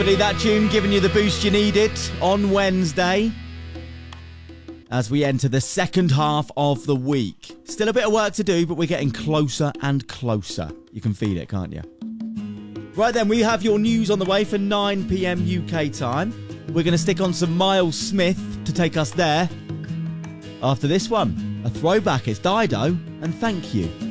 That tune giving you the boost you needed on Wednesday as we enter the second half of the week. Still a bit of work to do, but we're getting closer and closer. You can feel it, can't you? Right then, we have your news on the way for 9 p.m. UK time. We're going to stick on some Miles Smith to take us there. After this one, a throwback, it's Dido and Thank You.